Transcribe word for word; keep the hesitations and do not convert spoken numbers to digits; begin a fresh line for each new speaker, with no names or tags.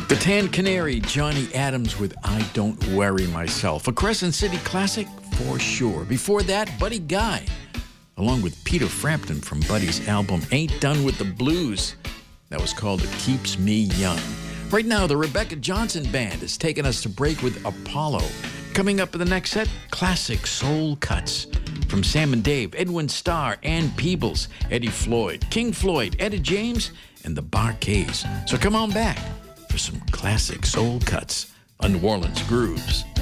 The Tan Canary, Johnny Adams with I Don't Worry Myself. A Crescent City classic, for sure. Before that, Buddy Guy, along with Peter Frampton from Buddy's album Ain't Done with the Blues. That was called It Keeps Me Young. Right now, the Rebecca Johnson Band is taking us to break with Apollo. Coming up in the next set, classic soul cuts from Sam and Dave, Edwin Starr, Ann Peebles, Eddie Floyd, King Floyd, Etta James, and the Bar-Kays. So come on back for some classic soul cuts on New Orleans Grooves.